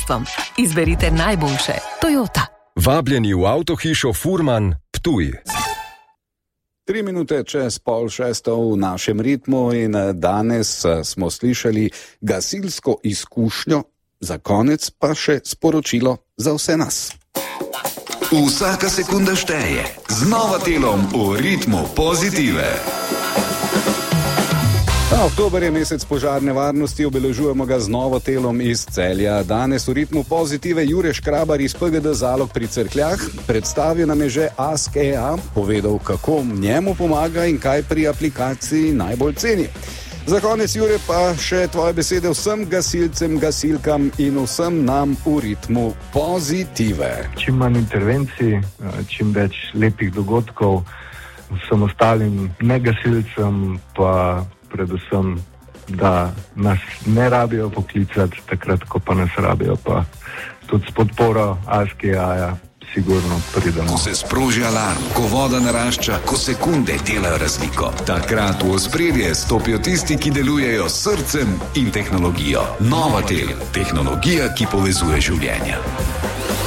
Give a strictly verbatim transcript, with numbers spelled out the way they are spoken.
gospodinjstvom. Izberite najboljše. Toyota. Vabljeni v avtohišo Furman, Ptuj. Tri minute čez pol šesto v našem ritmu in danes smo slišali gasilsko izkušnjo, za konec pa še sporočilo za vse nas. Vsaka sekunda šteje, z Novatelom v ritmu pozitive. Ta oktober je mesec požarne varnosti, obeležujemo ga z Novatelom iz Celja. Danes v ritmu pozitive Jure Škrabar iz P G D Zalog pri Cerkljah predstavil nam je že Ask E A, povedal, kako njemu pomaga in kaj pri aplikaciji najbolj ceni. Za konec, Jure, pa še tvoje besede vsem gasilcem, gasilkam in vsem nam v ritmu pozitive. Čim manj intervencij, čim več lepih dogodkov, vsem ostalim negasilcem pa predvsem, da nas ne rabijo poklicati takrat, ko pa nas rabijo, pa tudi s podporo Ask E A-ja sigurno pridemo. Ko se sproži alarm, ko voda narašča, ko sekunde delajo razliko, takrat v ospredje stopijo tisti, ki delujejo s srcem in tehnologijo. Novatel, tehnologija, ki povezuje življenja.